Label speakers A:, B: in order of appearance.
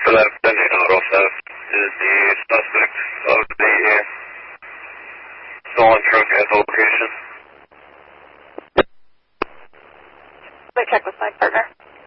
A: for that pending auto theft is the suspect of the stolen truck at the location.
B: Let me check with my partner.